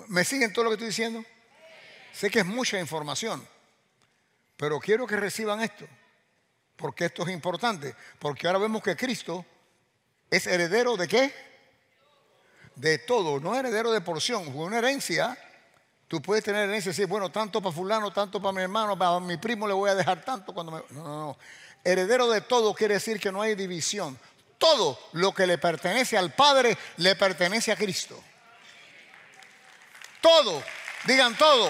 ¿Me siguen todo lo que estoy diciendo? Sé que es mucha información, pero quiero que reciban esto, porque esto es importante, porque ahora vemos que Cristo es heredero ¿de qué? De todo, no es heredero de porción. Porque una herencia, tú puedes tener herencia y decir, bueno, tanto para fulano, tanto para mi hermano, para mi primo le voy a dejar tanto cuando me... No, no, no. Heredero de todo quiere decir que no hay división. Todo lo que le pertenece al Padre le pertenece a Cristo. Todo, digan todo.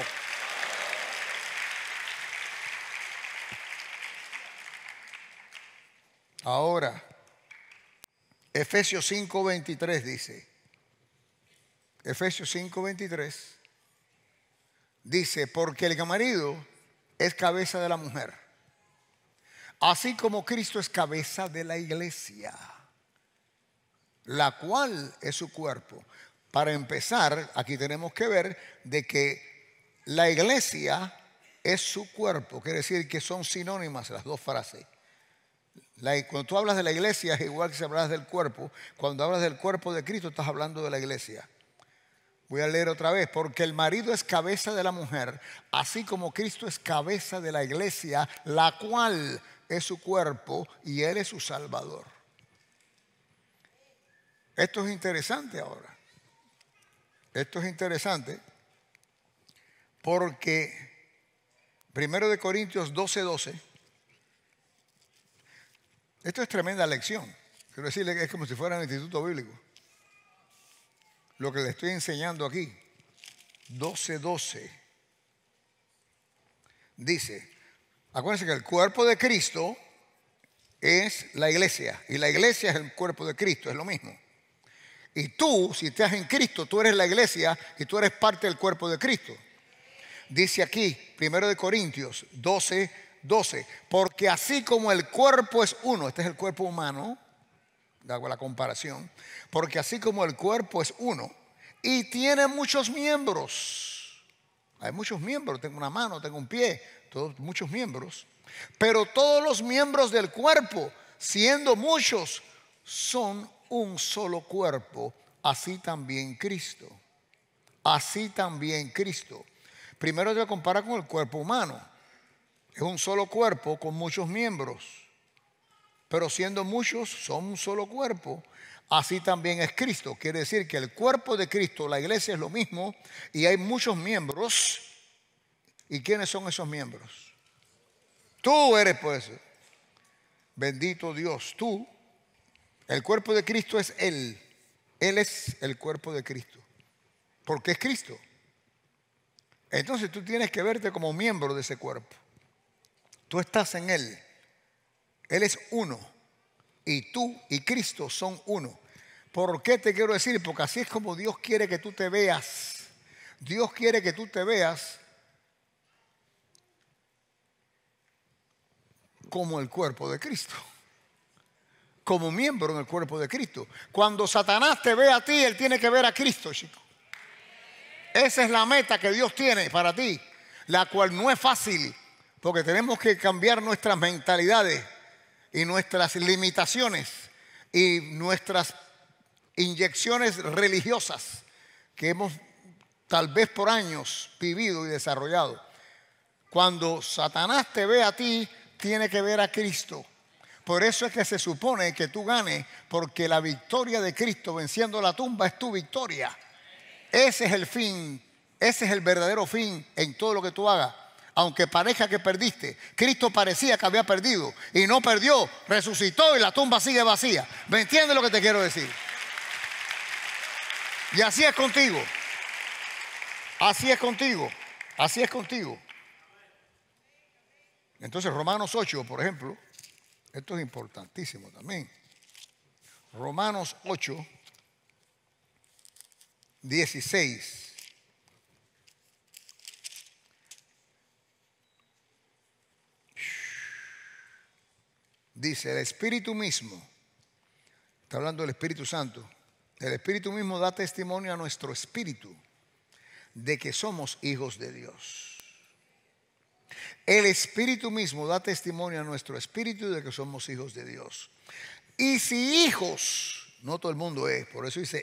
Ahora, Efesios 5:23 dice, Efesios 5:23 dice, porque el marido es cabeza de la mujer, así como Cristo es cabeza de la iglesia, la cual es su cuerpo. Para empezar, aquí tenemos que ver de que la iglesia es su cuerpo, quiere decir que son sinónimas las dos frases. Cuando tú hablas de la iglesia es igual que si hablas del cuerpo. Cuando hablas del cuerpo de Cristo estás hablando de la iglesia. Voy a leer otra vez. Porque el marido es cabeza de la mujer, así como Cristo es cabeza de la iglesia, la cual es su cuerpo y Él es su Salvador. Esto es interesante ahora. Esto es interesante porque 1 Corintios 12:12. Esto es tremenda lección. Quiero decirle que es como si fuera un instituto bíblico. Lo que le estoy enseñando aquí. 12:12. Dice, acuérdense que el cuerpo de Cristo es la iglesia. Y la iglesia es el cuerpo de Cristo, es lo mismo. Y tú, si estás en Cristo, tú eres la iglesia y tú eres parte del cuerpo de Cristo. Dice aquí, 1 Corintios 12:12, porque así como el cuerpo es uno, este es el cuerpo humano, hago la comparación, porque así como el cuerpo es uno y tiene muchos miembros, hay muchos miembros, tengo una mano, tengo un pie, muchos miembros, pero todos los miembros del cuerpo, siendo muchos, son un solo cuerpo, así también Cristo. Así también Cristo. Primero te compara con el cuerpo humano. Es un solo cuerpo con muchos miembros, pero siendo muchos son un solo cuerpo. Así también es Cristo. Quiere decir que el cuerpo de Cristo, la iglesia, es lo mismo y hay muchos miembros. ¿Y quiénes son esos miembros? Tú eres pues. Bendito Dios, tú. El cuerpo de Cristo es Él. Él es el cuerpo de Cristo. Porque es Cristo. Entonces tú tienes que verte como miembro de ese cuerpo. Tú estás en Él. Él es uno. Y tú y Cristo son uno. ¿Por qué te quiero decir? Porque así es como Dios quiere que tú te veas. Dios quiere que tú te veas como el cuerpo de Cristo. Como miembro en el cuerpo de Cristo. Cuando Satanás te ve a ti, él tiene que ver a Cristo, chico. Esa es la meta que Dios tiene para ti, la cual no es fácil, porque tenemos que cambiar nuestras mentalidades y nuestras limitaciones y nuestras inyecciones religiosas que hemos tal vez por años vivido y desarrollado. Cuando Satanás te ve a ti, tiene que ver a Cristo. Por eso es que se supone que tú ganes, porque la victoria de Cristo venciendo la tumba es tu victoria. Ese es el fin, ese es el verdadero fin en todo lo que tú hagas. Aunque parezca que perdiste, Cristo parecía que había perdido y no perdió, resucitó y la tumba sigue vacía. ¿Me entiendes lo que te quiero decir? Y así es contigo. Así es contigo. Así es contigo. Entonces Romanos 8, por ejemplo, esto es importantísimo también. Romanos 8, 16. Dice, el Espíritu mismo, está hablando del Espíritu Santo, el Espíritu mismo da testimonio a nuestro espíritu de que somos hijos de Dios. El Espíritu mismo da testimonio a nuestro espíritu de que somos hijos de Dios. Y si hijos, no todo el mundo es, por eso dice